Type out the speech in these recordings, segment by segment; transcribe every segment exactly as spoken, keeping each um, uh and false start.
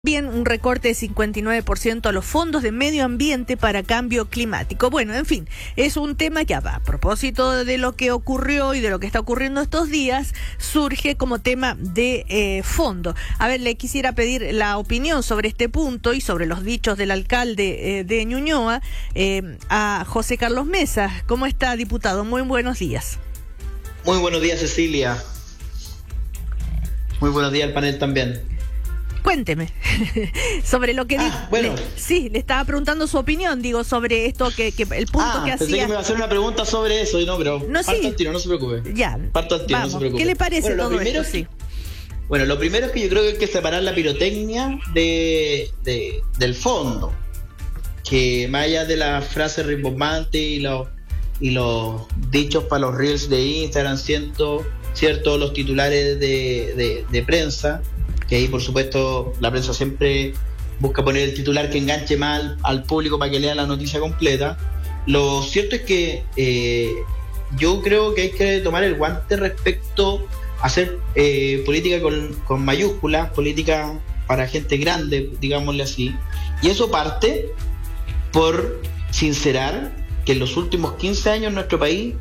Bien, un recorte de cincuenta y nueve por ciento a los fondos de medio ambiente para cambio climático. Bueno, en fin, es un tema que a propósito de lo que ocurrió y de lo que está ocurriendo estos días, surge como tema de eh, fondo. A ver, le quisiera pedir la opinión sobre este punto y sobre los dichos del alcalde eh, de Ñuñoa eh, a José Carlos Mesa. ¿Cómo está, diputado? Muy buenos días. Muy buenos días, Cecilia. Muy buenos días al panel también. Cuénteme sobre lo que ah, dijo. Bueno. Le, sí, le estaba preguntando su opinión, digo, sobre esto, que, que el punto ah, que pensé hacía. que me iba a hacer una pregunta sobre eso, no, pero no, parto sí. al tiro, no se preocupe. Ya, parto al tiro, vamos. no se preocupe. ¿Qué le parece bueno, todo esto? Es que, sí. Bueno, lo primero es que yo creo que hay que separar la pirotecnia de, de del fondo, que más allá de las frases rimbombantes y los y los dichos para los reels de Instagram, siento, cierto, los titulares de, de, de prensa, que ahí por supuesto la prensa siempre busca poner el titular que enganche mal al público para que lea la noticia completa. Lo cierto es que eh, yo creo que hay que tomar el guante respecto a hacer eh, política con, con mayúsculas, política para gente grande, digámosle así, y eso parte por sincerar que en los últimos quince años en nuestro país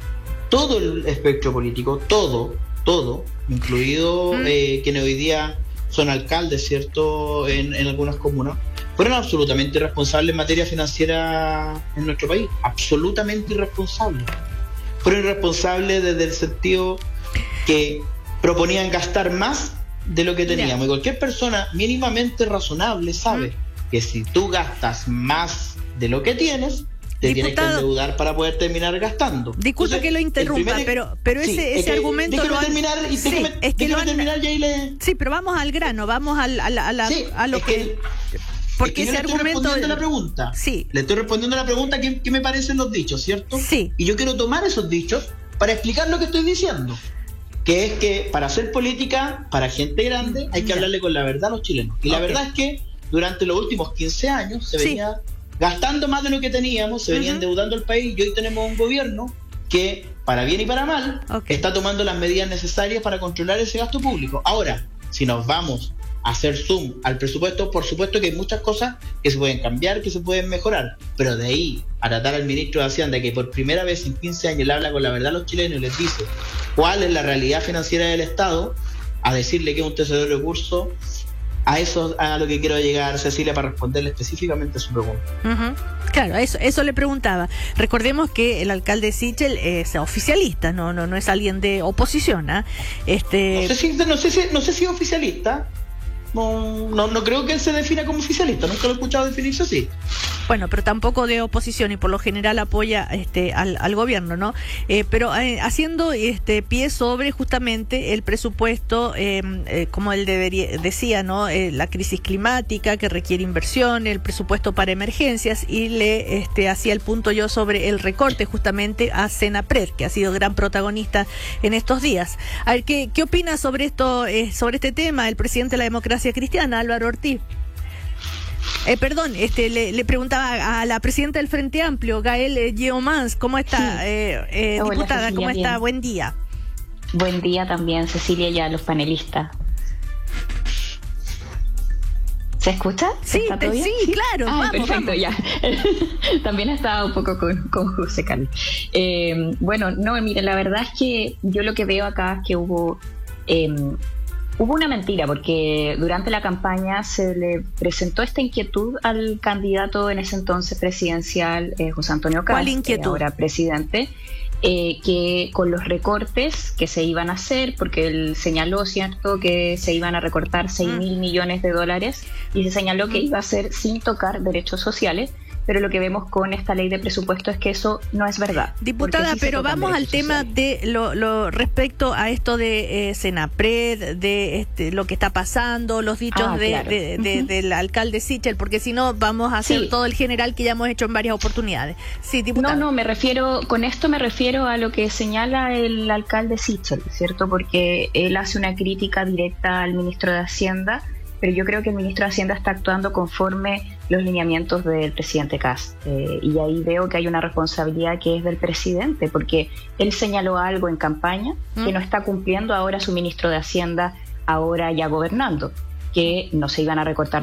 todo el espectro político, todo, todo, incluido eh, quienes hoy día son alcaldes, ¿cierto?, en, en algunas comunas, fueron absolutamente irresponsables en materia financiera en nuestro país, absolutamente irresponsables. Fueron irresponsables desde el sentido que proponían gastar más de lo que teníamos. Yeah. Y cualquier persona mínimamente razonable sabe mm. que si tú gastas más de lo que tienes, te tienes que endeudar para poder terminar gastando. Disculpe que lo interrumpa, primer, pero pero ese, sí, ese es argumento que, lo han... terminar y sí, déjeme, es que lo han... terminar y ahí le... Sí, pero vamos al grano, vamos al, a, la, a, la, sí, a lo es que... que porque es que ese yo le argumento... estoy respondiendo la pregunta. Sí. Le estoy respondiendo la pregunta que, que me parecen los dichos, ¿cierto? Sí. Y yo quiero tomar esos dichos para explicar lo que estoy diciendo. Que es que para hacer política, para gente grande, hay que yeah. hablarle con la verdad a los chilenos. Y okay. la verdad es que durante los últimos quince años se venía... Sí. gastando más de lo que teníamos, se venía uh-huh. endeudando el país y hoy tenemos un gobierno que, para bien y para mal, okay. está tomando las medidas necesarias para controlar ese gasto público. Ahora, si nos vamos a hacer zoom al presupuesto, por supuesto que hay muchas cosas que se pueden cambiar, que se pueden mejorar, pero de ahí a tratar al ministro de Hacienda que por primera vez en quince años le habla con la verdad a los chilenos y les dice cuál es la realidad financiera del Estado, a decirle que es un tesorero de recursos. A eso a lo que quiero llegar, Cecilia, para responderle específicamente a su pregunta. Uh-huh. Claro, eso eso le preguntaba. Recordemos que el alcalde Sichel es oficialista, no no no es alguien de oposición, ¿eh? Este no sé si no sé si no sé si es oficialista. No, no, no creo que él se defina como oficialista, nunca lo he escuchado definirse así. Bueno, pero tampoco de oposición y por lo general apoya este al, al gobierno, ¿no? Eh, pero eh, haciendo este pie sobre justamente el presupuesto, eh, eh, como él debería, decía, ¿no? Eh, la crisis climática que requiere inversión, el presupuesto para emergencias, y le este hacía el punto yo sobre el recorte justamente a Senapred, que ha sido gran protagonista en estos días. A ver, ¿qué, qué opina sobre esto, eh, sobre este tema el presidente de la Democracia Cristiana, Álvaro Ortiz? Eh, perdón, este le, le preguntaba a la presidenta del Frente Amplio, Gael Yeomans, ¿cómo está, sí. eh, eh, Hola, diputada? Cecilia, ¿cómo está? Bien. Buen día. Buen día también, Cecilia, y a los panelistas. ¿Se escucha? Sí, te, sí, sí, claro. Ah, vamos, perfecto, vamos. Ya. También estaba un poco con, con José Carlos. Eh, bueno, no, mire, la verdad es que yo lo que veo acá es que hubo... Eh, Hubo una mentira, porque durante la campaña se le presentó esta inquietud al candidato en ese entonces presidencial, eh, José Antonio Kast, ¿Cuál inquietud? ahora presidente, eh, que con los recortes que se iban a hacer, porque él señaló, ¿cierto?, que se iban a recortar seis mil mm. millones de dólares, y se señaló que iba a ser sin tocar derechos sociales. Pero lo que vemos con esta ley de presupuesto es que eso no es verdad. Diputada, sí, pero vamos al tema sociales. de lo, lo respecto a esto de eh, Senapred, de este, lo que está pasando, los dichos ah, de, claro. de, de, uh-huh. del alcalde Sichel, porque si no vamos a hacer sí. todo el general que ya hemos hecho en varias oportunidades. Sí, diputada. No, no, me refiero, con esto me refiero a lo que señala el alcalde Sichel, ¿cierto? Porque él hace una crítica directa al ministro de Hacienda, pero yo creo que el ministro de Hacienda está actuando conforme los lineamientos del presidente Kast. Eh, y ahí veo que hay una responsabilidad que es del presidente, porque él señaló algo en campaña mm. que no está cumpliendo ahora su ministro de Hacienda, ahora ya gobernando. que no se iban a recortar